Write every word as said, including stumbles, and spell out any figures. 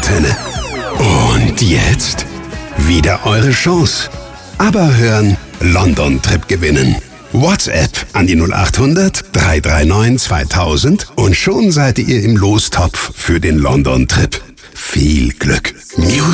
Antenne. Und jetzt wieder eure Chance. Aber hören, London-Trip gewinnen. WhatsApp an die null acht hundert, drei drei neun, zweitausend und schon seid ihr im Lostopf für den London-Trip. Viel Glück. Music